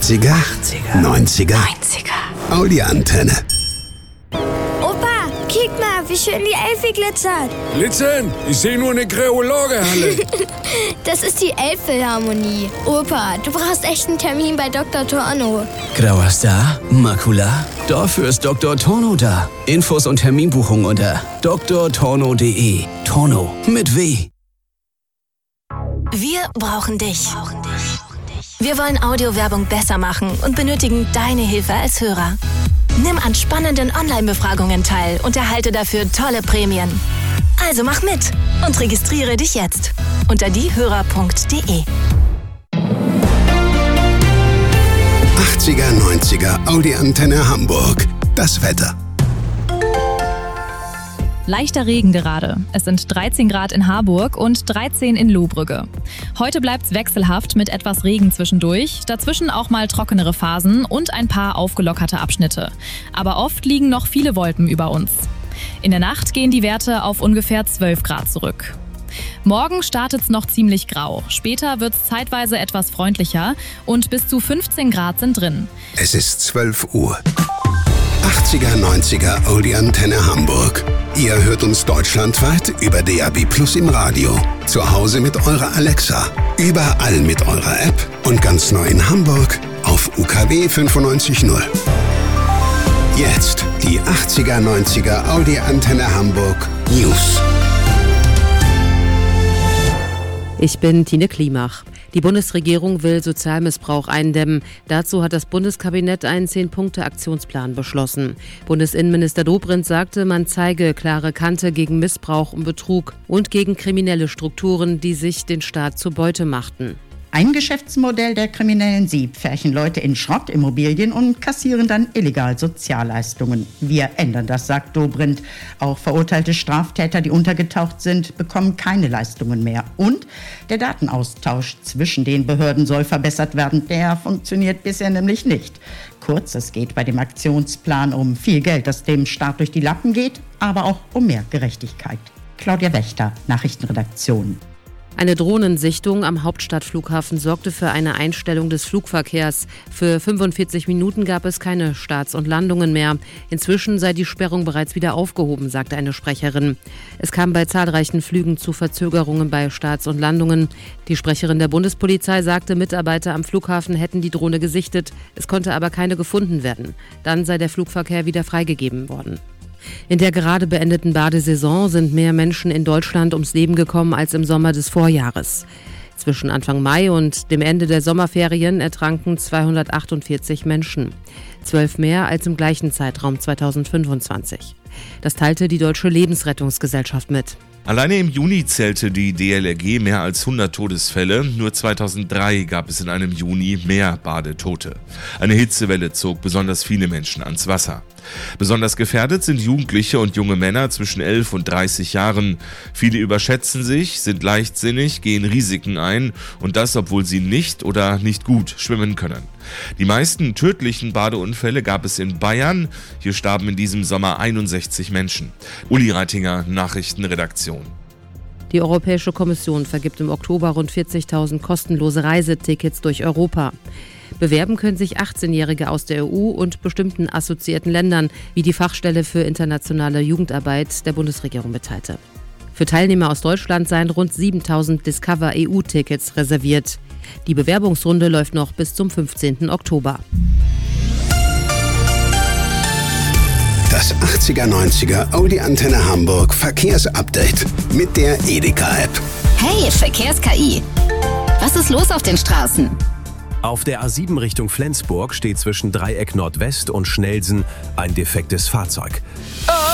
80er, 90er, Audi-Antenne. Opa, kick mal, wie schön die Elfe glitzert. Glitzern? Ich sehe nur eine Kreologe-Halle. Das ist die Elbphilharmonie. Opa, du brauchst echt einen Termin bei Dr. Torno. Grauer Star? Makula? Dafür ist Dr. Torno da. Infos und Terminbuchung unter drtorno.de. Torno mit W. Wir brauchen dich. Wir wollen Audiowerbung besser machen und benötigen deine Hilfe als Hörer. Nimm an spannenden Online-Befragungen teil und erhalte dafür tolle Prämien. Also mach mit und registriere dich jetzt unter diehörer.de. 80er, 90er, Audi-Antenne Hamburg. Das Wetter. Leichter Regen gerade. Es sind 13 Grad in Harburg und 13 in Lohbrügge. Heute bleibt's wechselhaft mit etwas Regen zwischendurch, dazwischen auch mal trockenere Phasen und ein paar aufgelockerte Abschnitte. Aber oft liegen noch viele Wolken über uns. In der Nacht gehen die Werte auf ungefähr 12 Grad zurück. Morgen startet's noch ziemlich grau. Später wird's zeitweise etwas freundlicher und bis zu 15 Grad sind drin. Es ist 12 Uhr. 80er, 90er, Audi-Antenne Hamburg. Ihr hört uns deutschlandweit über DAB+ im Radio. Zu Hause mit eurer Alexa. Überall mit eurer App. Und ganz neu in Hamburg auf UKW 95.0. Jetzt die 80er, 90er, Audi-Antenne Hamburg News. Ich bin Tine Klimach. Die Bundesregierung will Sozialmissbrauch eindämmen. Dazu hat das Bundeskabinett einen 10-Punkte-Aktionsplan beschlossen. Bundesinnenminister Dobrindt sagte, man zeige klare Kante gegen Missbrauch und Betrug und gegen kriminelle Strukturen, die sich den Staat zur Beute machten. Ein Geschäftsmodell der Kriminellen Sieb: Pferchen Leute in Schrottimmobilien und kassieren dann illegal Sozialleistungen. Wir ändern das, sagt Dobrindt. Auch verurteilte Straftäter, die untergetaucht sind, bekommen keine Leistungen mehr. Und der Datenaustausch zwischen den Behörden soll verbessert werden. Der funktioniert bisher nämlich nicht. Kurz, es geht bei dem Aktionsplan um viel Geld, das dem Staat durch die Lappen geht, aber auch um mehr Gerechtigkeit. Claudia Wächter, Nachrichtenredaktion. Eine Drohnensichtung am Hauptstadtflughafen sorgte für eine Einstellung des Flugverkehrs. Für 45 Minuten gab es keine Starts und Landungen mehr. Inzwischen sei die Sperrung bereits wieder aufgehoben, sagte eine Sprecherin. Es kam bei zahlreichen Flügen zu Verzögerungen bei Starts und Landungen. Die Sprecherin der Bundespolizei sagte, Mitarbeiter am Flughafen hätten die Drohne gesichtet. Es konnte aber keine gefunden werden. Dann sei der Flugverkehr wieder freigegeben worden. In der gerade beendeten Badesaison sind mehr Menschen in Deutschland ums Leben gekommen als im Sommer des Vorjahres. Zwischen Anfang Mai und dem Ende der Sommerferien ertranken 248 Menschen. 12 mehr als im gleichen Zeitraum 2025. Das teilte die Deutsche Lebensrettungsgesellschaft mit. Alleine im Juni zählte die DLRG mehr als 100 Todesfälle. Nur 2003 gab es in einem Juni mehr Badetote. Eine Hitzewelle zog besonders viele Menschen ans Wasser. Besonders gefährdet sind Jugendliche und junge Männer zwischen 11 und 30 Jahren. Viele überschätzen sich, sind leichtsinnig, gehen Risiken ein und das, obwohl sie nicht oder nicht gut schwimmen können. Die meisten tödlichen Badeunfälle gab es in Bayern. Hier starben in diesem Sommer 61 Menschen. Uli Reitinger, Nachrichtenredaktion. Die Europäische Kommission vergibt im Oktober rund 40.000 kostenlose Reisetickets durch Europa. Bewerben können sich 18-Jährige aus der EU und bestimmten assoziierten Ländern, wie die Fachstelle für internationale Jugendarbeit der Bundesregierung mitteilte. Für Teilnehmer aus Deutschland seien rund 7.000 Discover-EU-Tickets reserviert. Die Bewerbungsrunde läuft noch bis zum 15. Oktober. Das 80er, 90er Audi-Antenne Hamburg Verkehrsupdate mit der Edeka-App. Hey, Verkehrs-KI. Was ist los auf den Straßen? Auf der A7 Richtung Flensburg steht zwischen Dreieck Nordwest und Schnelsen ein defektes Fahrzeug. Oh